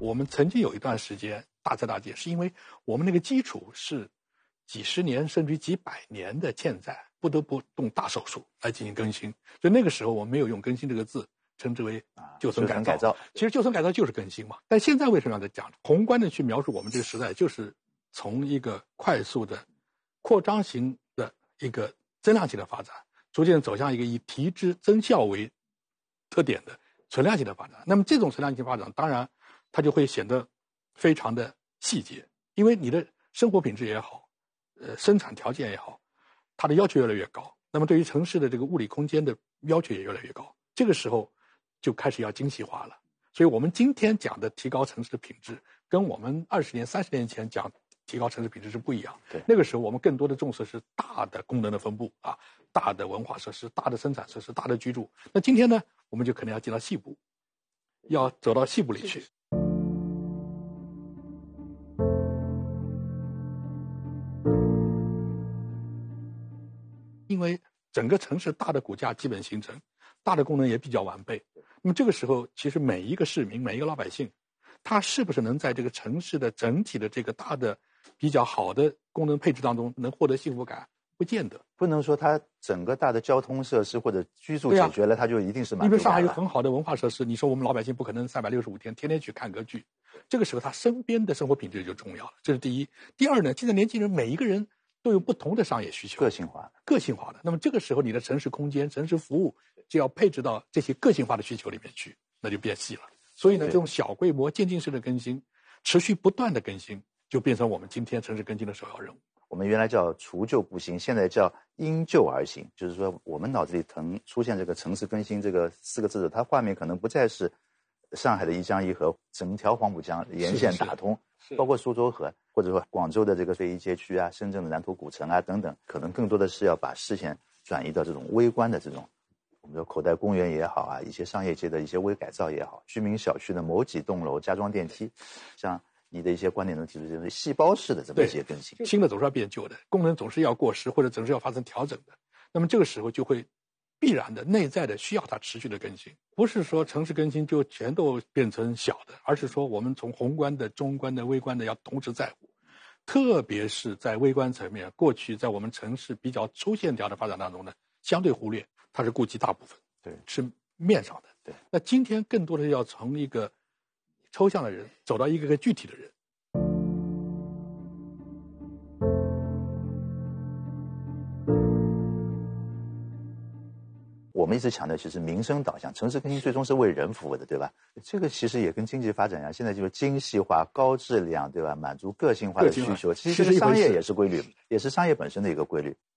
我们曾经有一段时间大彻大戒，是因为我们那个基础是几十年甚至于几百年的欠债，不得不动大手术来进行更新。所以那个时候我们没有用更新这个字，称之为旧村改造。其实旧村改造就是更新嘛。但现在为什么要在讲？宏观的去描述我们这个时代，就是从一个快速的扩张型的一个增量型的发展，逐渐走向一个以提质增效为特点的存量型的发展。那么这种存量型发展，当然它就会显得非常的细节，因为你的生活品质也好，生产条件也好，它的要求越来越高。那么对于城市的这个物理空间的要求也越来越高，这个时候就开始要精细化了。所以我们今天讲的提高城市的品质，跟我们20年、30年前讲提高城市品质是不一样。 对， 那个时候我们更多的重视是大的功能的分布啊，大的文化设施、大的生产设施、大的居住。那今天呢，我们就可能要进到细部，要走到细部里去。因为整个城市大的骨架基本形成，大的功能也比较完备。那么这个时候，其实每一个市民、每一个老百姓，他是不是能在这个城市的整体的这个大的、比较好的功能配置当中能获得幸福感，不见得。 不能说它整个大的交通设施或者居住解决了，它就一定是满足感了。 因为上海有很好的文化设施，你说我们老百姓不可能365天天天去看歌剧，这个时候他身边的生活品质就重要了，这是第一。第二呢，现在年轻人每一个人都有不同的商业需求， 个性化的。那么这个时候，你的城市空间、城市服务就要配置到这些个性化的需求里面去，那就变细了。所以呢，这种小规模渐进式的更新，持续不断的更新，就变成我们今天城市更新的首要任务。 我们原来叫除旧不新，现在叫因旧而新，就是说我们脑子里出现这个城市更新这个4个字，它画面可能不再是上海的一江一河，整条黄浦江沿线打通，包括苏州河，或者说广州的这个非遗街区啊，深圳的南图古城啊等等，可能更多的是要把视线转移到这种微观的这种，我们说口袋公园也好啊，一些商业街的一些微改造也好，居民小区的某几栋楼加装电梯，像你的一些观点能提出就是细胞式的这么一些更新。 新的总是要变旧的，功能总是要过时或者总是要发生调整的。那么这个时候就会必然的内在的需要它持续的更新，不是说城市更新就全都变成小的，而是说我们从宏观的、中观的、微观的要同时在乎。特别是在微观层面，过去在我们城市比较粗线条的发展当中呢，相对忽略，它是顾及大部分， 对， 是面上的。 对， 那今天更多的要从一个抽象的人走到一个个具体的人。 我们一直强调其实民生导向，城市更新最终是为人服务的，对吧？这个其实也跟经济发展一样，现在就是精细化、高质量，对吧？满足个性化的需求，其实商业也是规律，也是商业本身的一个规律。